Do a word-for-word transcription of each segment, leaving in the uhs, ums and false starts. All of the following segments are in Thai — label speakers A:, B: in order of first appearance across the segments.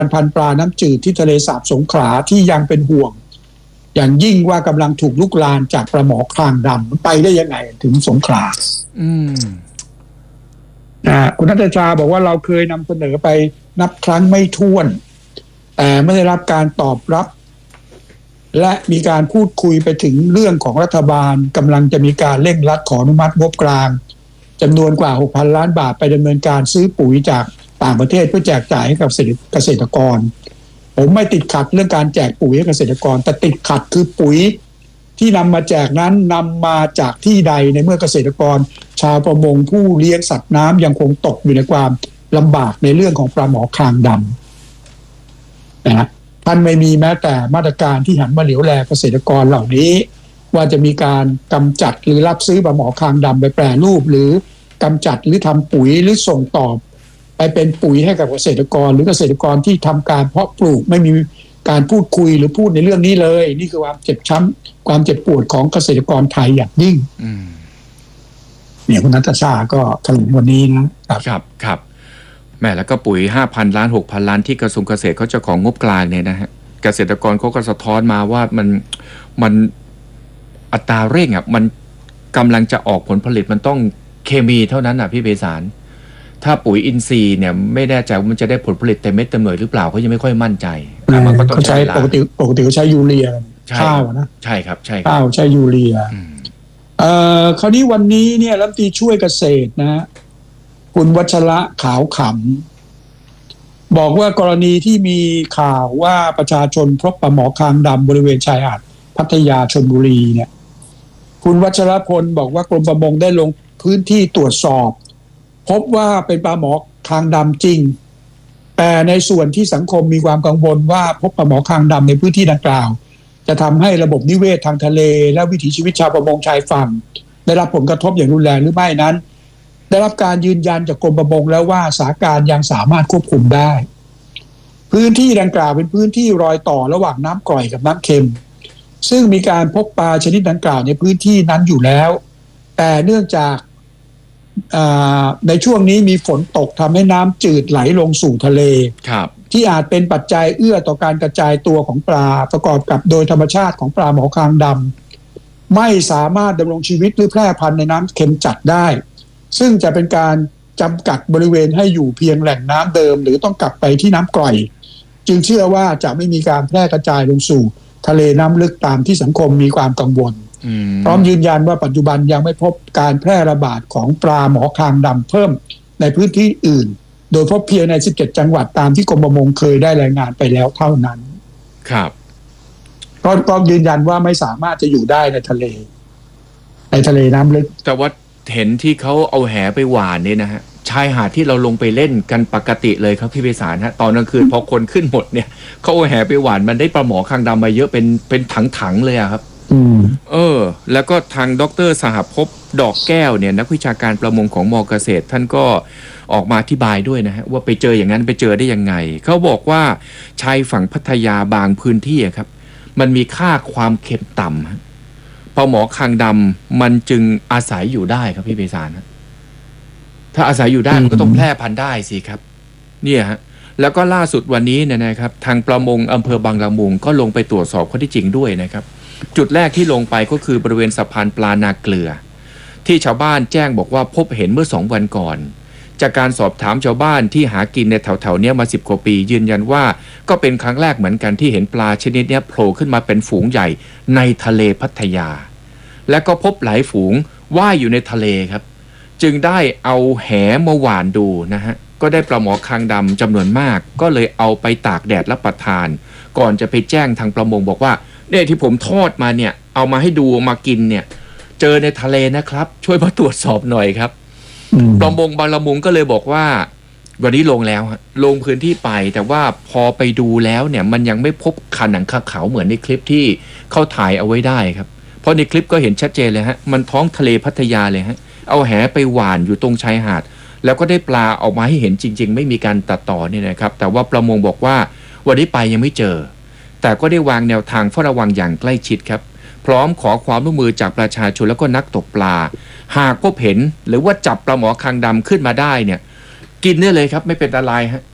A: พันธุ์ปลาน้ำจืดที่ทะเลสาบสงขลาที่ยังเป็นห่วงอย่างยิ่งว่ากำลังถูกลุกลามจากปลาหมอคางดำไปได้ยังไงถึงสงขลา
B: อืม
A: นะคุณนัทชาบอกว่าเราเคยนำเสนอไปนับครั้งไม่ถ้วนแต่ไม่ได้รับการตอบรับและมีการพูดคุยไปถึงเรื่องของรัฐบาลกำลังจะมีการเร่งรัดขออนุมัติงบกลางจำนวนกว่า หกพัน ล้านบาทไปดำเนินการซื้อปุ๋ยจากต่างประเทศเพื่อแจกจ่ายให้กับเกษตรกรผมไม่ติดขัดเรื่องการแจกปุ๋ยให้เกษตรกรแต่ติดขัดคือปุ๋ยที่นำมาแจกนั้นนำมาจากที่ใดในเมื่อเกษตรกรชาวประมงผู้เลี้ยงสัตว์น้ำยังคงตกอยู่ในความลำบากในเรื่องของปลาหมอคางดำนะฮะท่านไม่มีแม้แต่มาตรการที่หันมาเหลียวแลเกษตรกรเหล่านี้ว่าจะมีการกำจัดหรือรับซื้อปลาหมอคางดำไปแปรรูปหรือกำจัดหรือทำปุ๋ยหรือส่งต่อไปเป็นปุ๋ยให้กับเกษตรกรหรือเกษตรกรที่ทำการเพาะปลูกไม่มีการพูดคุยหรือพูดในเรื่องนี้เลยนี่คือความเจ็บช้ำความเจ็บปวดของเกษตรกรไทยอย่างยิ่งเนี่ยคุณนัทชาก็แถลงวันนี้นะครับ
B: ครับครับแม่แล้วก็ปุ๋ย ห้าพัน ล้าน หกพัน ล้านที่กระทรวงเกษตรเขาจะของงบกลางเนี่ยนะฮะเกษตรกรเขาก็สะท้อนมาว่ามันมันอัตราเร่งอ่ะมันกำลังจะออกผลผลิตมันต้องเคมีเท่านั้นอ่ะพี่เบสารถ้าปุ๋ยอินทรีย์เนี่ยไม่แน่ใจว่ามันจะได้ผลผลิตเต็มเม็ดเต็มหน่วยหรือเปล่าเขายังไม่ค่อยมั่นใจ
A: มันก็ต้องใช้ปกติปกติเขาใช้ยูเรียข้าวนะ
B: ใช่ครับใช่
A: ข้าวใช้ยูเรียเอ่อคราวนี้วันนี้เนี่ยรัฐมนตรีช่วยเกษตรนะคุณวัชระขาวขำบอกว่ากรณีที่มีข่าวว่าประชาชนพบปลาหมอคางดำบริเวณชายหาดพัทยาชลบุรีเนี่ยคุณวัชรพลบอกว่ากรมประมงได้ลงพื้นที่ตรวจสอบพบว่าเป็นปลาหมอคางดำจริงแต่ในส่วนที่สังคมมีความกังวลว่าพบปลาหมอคางดำในพื้นที่ดังกล่าวจะทำให้ระบบนิเวศทางทะเลและวิถีชีวิตชาวประมงชายฝั่งได้รับผลกระทบอย่างรุนแรงหรือไม่นั้นได้รับการยืนยันจากกรมประมงแล้วว่าสถานการณ์ยังสามารถควบคุมได้พื้นที่ดังกล่าวเป็นพื้นที่รอยต่อระหว่างน้ำกร่อยกับน้ำเค็มซึ่งมีการพบปลาชนิดดังกล่าวในพื้นที่นั้นอยู่แล้วแต่เนื่องจากในช่วงนี้มีฝนตกทำให้น้ำจืดไหลลงสู่ทะเลที่อาจเป็นปัจจัยเอื้อต่อการกระจายตัวของปลาประกอบกับโดยธรรมชาติของปลาหมอคางดำไม่สามารถดำรงชีวิตหรือแพร่พันธุ์ในน้ำเค็มจัดได้ซึ่งจะเป็นการจำกัดบริเวณให้อยู่เพียงแหล่งน้ำเดิมหรือต้องกลับไปที่น้ำกร่อยจึงเชื่อว่าจะไม่มีการแพร่กระจายลงสู่ทะเลน้ำลึกตามที่สังคมมีความกังวลพร้อมยืนยันว่าปัจจุบันยังไม่พบการแพร่ระบาดของปลาหมอคางดำเพิ่มในพื้นที่อื่นโดยพบเพียงในสิบเจ็ดจังหวัดตามที่กรมประมงเคยได้รายงานไปแล้วเท่านั้น
B: ครับ
A: ก็ก็ยืนยันว่าไม่สามารถจะอยู่ได้ในทะเลในทะเลน้ำลึก
B: แต่ว่าเห็นที่เขาเอาแหไปหวานเนี่ยนะฮะชายหาดที่เราลงไปเล่นกันปกติเลยครับพี่เบสารฮะตอนกลางคืนพอคนขึ้นหมดเนี่ยเขาเอาแหไปหวานมันได้ปลาหมอคางดำมาเยอะเป็นเป็นถังๆเลยอะครับเออแล้วก็ทางดร.สหภพดอกแก้วเนี่ยนักวิชาการประมงของม.เกษตรท่านก็ออกมาอธิบายด้วยนะฮะว่าไปเจออย่างนั้นไปเจอได้ยังไงเขาบอกว่าชายฝั่งพัทยาบางพื้นที่ครับมันมีค่าความเค็มต่ำปลาหมอคางดำมันจึงอาศัยอยู่ได้ครับพี่เบสารนะถ้าอาศัยอยู่ได้มันก็ต้องแพร่พันธุ์ได้สิครับเนี่ยฮะแล้วก็ล่าสุดวันนี้เนี่ยนะครับทางประมงอำเภอบางละมุงก็ลงไปตรวจสอบข้อเท็จจริงด้วยนะครับจุดแรกที่ลงไปก็คือบริเวณสะพานปลานาเกลือที่ชาวบ้านแจ้งบอกว่าพบเห็นเมื่อสองวันก่อนจากการสอบถามชาวบ้านที่หากินในแถวๆนี้มาสิบกว่าปียืนยันว่าก็เป็นครั้งแรกเหมือนกันที่เห็นปลาชนิดนี้โผล่ขึ้นมาเป็นฝูงใหญ่ในทะเลพัทยาและก็พบหลายฝูงว่ายอยู่ในทะเลครับจึงได้เอาแหมาหว่านดูนะฮะก็ได้ปลาหมอคางดำจำนวนมากก็เลยเอาไปตากแดดรับประทานก่อนจะไปแจ้งทางประมงบอกว่าเนี่ยที่ผมทอดมาเนี่ยเอามาให้ดูมากินเนี่ยเจอในทะเลนะครับช่วยมาตรวจสอบหน่อยครับประมงบางละมุงก็เลยบอกว่าวันนี้ลงแล้วลงพื้นที่ไปแต่ว่าพอไปดูแล้วเนี่ยมันยังไม่พบคันหนังคาขาวเหมือนในคลิปที่เขาถ่ายเอาไว้ได้ครับเพราะในคลิปก็เห็นชัดเจนเลยฮะมันท้องทะเลพัทยาเลยฮะเอาแหไปหว่านอยู่ตรงชายหาดแล้วก็ได้ปลาออกมาให้เห็นจริงๆไม่มีการตัดต่อเนี่ยนะครับแต่ว่าประมงบอกว่าวันนี้ไปยังไม่เจอแต่ก็ได้วางแนวทางเฝ้าระวังอย่างใกล้ชิดครับพร้อมขอความร่วมมือจากประชาชนแล้วก็นักตกปลาหากพบเห็นหรือว่าจับปลาหมอคางดำขึ้นมาได้เนี่ยกินได้เลยครับไม่เป็นอะไรฮะ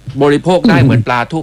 B: บริโภคได้เหมือนปลาทั่ว